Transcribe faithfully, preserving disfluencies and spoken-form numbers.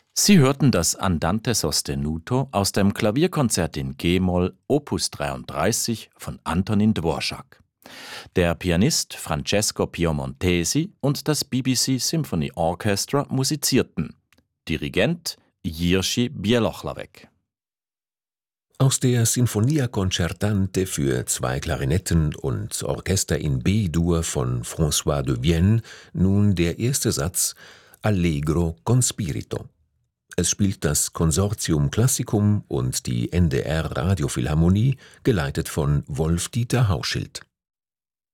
Sie hörten das Andante sostenuto aus dem Klavierkonzert in G-Moll Opus dreiunddreißig von Antonin Dvorak. Der Pianist Francesco Piemontesi und das B B C Symphony Orchestra musizierten. Dirigent Jiří Bělohlavek. Aus der Sinfonia Concertante für zwei Klarinetten und Orchester in B-Dur von François de Vienne nun der erste Satz Allegro con spirito. Es spielt das Consortium Classicum und die N D R Radiophilharmonie, geleitet von Wolf-Dieter Hauschild.